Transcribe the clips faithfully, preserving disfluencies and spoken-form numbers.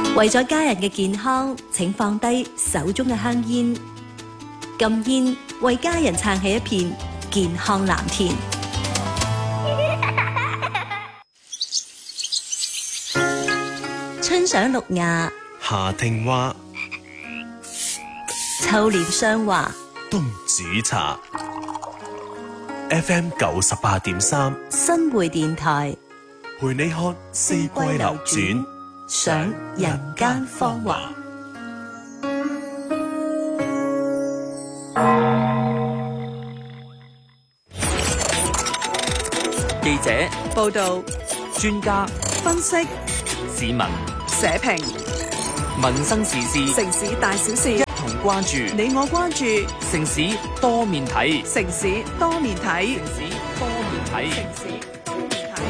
為咗家人嘅健康，請放低手中嘅香煙。禁煙，為家人撐起一片健康藍田。春賞綠芽， 夏聽蛙， 秋蓮霜華， 冬煮茶。F M 九十八點三， 新會電台， 陪你看四季流轉， 賞人間芳華。 記者報道， 專家分析， 市民社評， 民生時事城市大小事， 一同關注。 你我關注城市多面睇， 城市多面睇， 城市多面睇， 城市多面睇。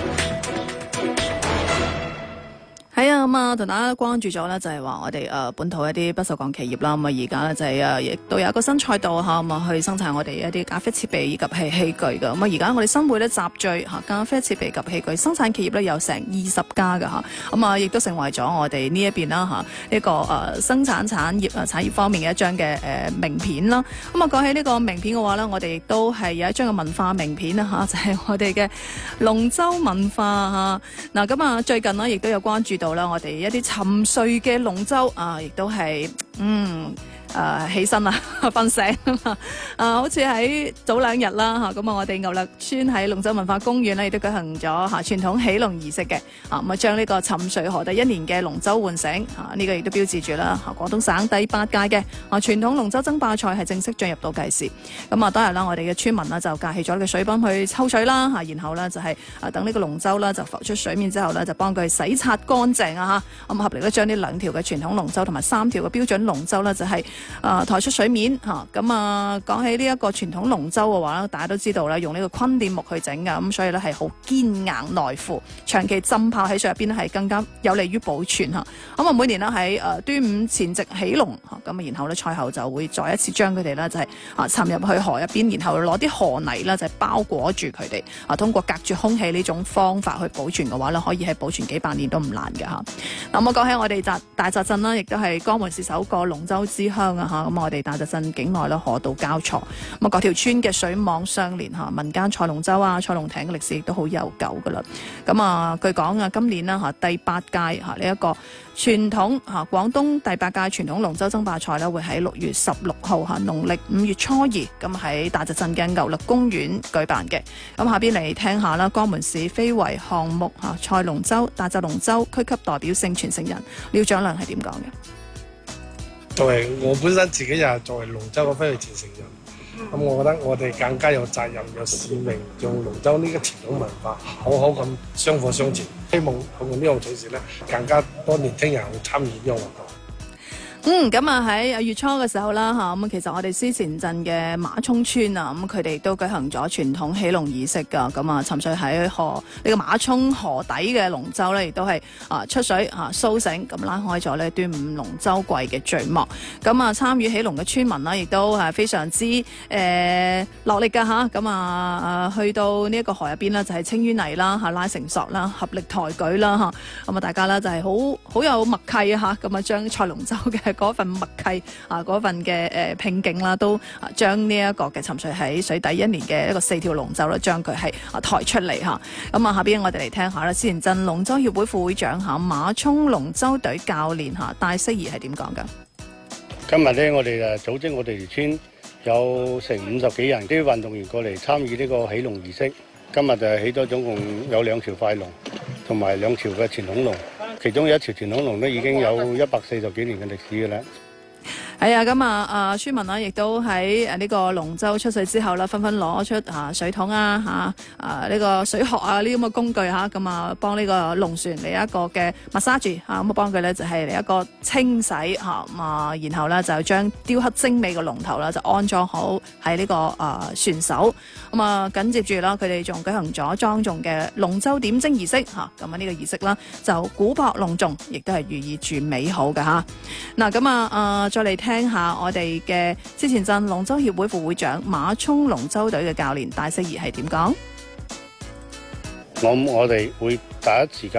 係啊，咁啊，同大家關注咗咧，就係話我哋誒本土一啲不鏽鋼企業啦，咁啊而家咧就係誒亦都有一個新賽道嚇，咁啊去生產我哋一啲咖啡設備以及係器具嘅。咁啊而家我哋新會咧集聚嚇咖啡設備及器具生產企業咧有成二十家嘅嚇，咁啊亦都成為咗我哋呢一邊啦嚇呢個誒生產產業啊產業方面嘅一張嘅誒名片啦。咁啊講起呢個名片嘅話咧，我哋亦都係有一張嘅文化名片啦嚇，就係我哋嘅龍舟文化嚇。嗱咁啊最近呢亦都有關注到啦，我哋一啲沉睡嘅龍舟啊，亦都係嗯。誒、呃、起身啦，瞓醒啊嘛！啊，好似喺早兩日啦嚇，咁啊，我哋牛勒村喺龍舟文化公園咧，亦都舉行咗嚇傳統起龍儀式嘅啊，咁啊將呢個沉睡河第一年嘅龍舟喚醒啊，呢、這個亦都標誌住啦嚇廣東省第八屆嘅啊傳統龍舟爭霸賽係正式進入倒計時。咁啊，當日啦，我哋嘅村民啦就架起咗呢個水泵去抽水啦嚇，然後咧就係啊等呢個龍舟啦就浮出水面之後咧，就幫佢洗刷乾淨啊嚇，咁合力咧將呢兩條嘅傳統龍舟同埋三條嘅標準龍舟咧就係、是。啊，抬出水面嚇，咁啊講起呢一個傳統龍舟嘅話咧，大家都知道啦，用呢個昆甸木去整㗎，咁所以咧係好堅硬耐腐，長期浸泡喺水入邊咧係更加有利於保存嚇。咁啊每年咧喺誒端午前夕起龍嚇，咁啊然後咧賽後就會再一次將佢哋咧就係啊沉入去河入邊，然後攞啲河泥啦就係包裹住佢哋，啊通過隔住空氣呢種方法去保存嘅話咧，可以係保存幾百年都唔難嘅嚇。嗱，咁講起我哋大大澤鎮啦，亦都係江門市首個龍舟之鄉啊嚇。咁我哋大澤鎮境內咧河道交錯，咁啊各條村嘅水網相連嚇，民間賽龍舟啊、賽龍艇嘅歷史亦都好悠久噶啦。咁啊，據講啊，今年啦嚇第八屆嚇呢一個傳統嚇廣東第八屆傳統龍舟爭霸賽咧，會喺六月十六號嚇農曆五月初二咁喺大澤鎮嘅牛勒公園舉辦嘅。咁下邊嚟聽下啦，江門市非遺項目嚇賽龍舟大澤龍舟區級代表性傳承人廖長良係點講嘅？ 作為我本身自己又係作為龍舟嘅非遺傳承人，咁我覺得我哋更加有責任、有使命，用龍舟呢個傳統文化好好咁相輔相成。希望通過呢個賽事咧，更加多年輕人會參與呢個運動。嗯，咁啊喺月初嘅時候啦嚇，咁其實我哋思前鎮嘅馬涌村啊，咁佢哋都舉行咗傳統起龍儀式㗎。咁啊，沉睡喺河呢個馬涌河底嘅龍舟咧，亦都係啊出水啊甦醒，咁拉開咗咧端午龍舟季嘅序幕。咁啊，參與起龍嘅村民啦，亦都係非常之誒、呃、落力㗎嚇。咁啊啊去到呢一個河入邊啦，就係清淤泥啦嚇，拉繩索啦，合力抬舉啦嚇。咁啊，大家咧就係好好有默契啊嚇，咁啊將賽龍舟嘅嗰份默契啊，嗰份嘅誒拼勁啦，都啊將呢一個嘅沉睡喺水底一年嘅一個四條龍舟咧，將佢係啊抬出嚟嚇。咁啊，下邊我哋嚟聽下啦，思前鎮龍舟協會副會長嚇馬涌龍舟隊教練嚇戴適宜係點講㗎？ 今日咧，我哋誒組織我哋條村有成五十幾人啲運動員過嚟參與呢個起龍儀式。今日就起咗總共有兩條快龍，同埋兩條嘅傳統龍。其中有一條傳統龍咧，已經有一百四十幾年嘅歷史嘅啦。係啊，咁啊，啊村民啦，亦都喺誒呢個龍舟出水之後啦，紛紛攞出啊水桶啊嚇啊呢個水殼啊呢啲咁嘅工具嚇，咁啊幫呢個龍船嚟一個嘅 massage 嚇，咁啊幫佢咧就係嚟一個清洗嚇，咁啊然後咧就將雕刻精美嘅龍頭啦就安裝好喺呢個啊船首，咁啊緊接住啦，佢哋仲舉行咗莊重嘅龍舟點睛儀式嚇，咁啊呢個儀式啦就古樸隆重，亦都係寓意住美好嘅嚇。嗱咁啊啊再嚟聽下我哋嘅思前鎮龍舟協會副會長馬涌龍舟隊嘅教練戴適宜係點講？ 我我哋會第一時間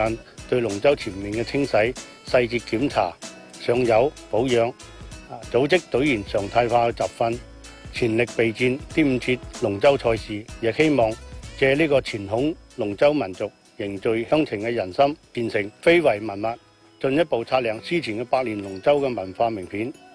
對龍舟全面嘅清洗、細節檢查、上油保養，啊，組織隊員常態化嘅集訓，全力備戰端午節龍舟賽事，亦希望借呢個傳統龍舟民族凝聚鄉情嘅人心，變成非遺文物，進一步擦亮之前嘅百年龍舟嘅文化名片。